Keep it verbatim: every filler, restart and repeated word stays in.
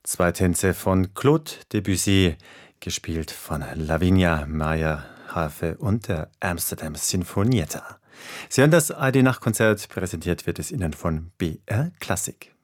Zwei Tänze von Claude Debussy, gespielt von Lavinia Meier-Harfe und der Amsterdam Sinfonietta. Sie hören das A R D Nachtkonzert, präsentiert wird es Ihnen von B R Klassik.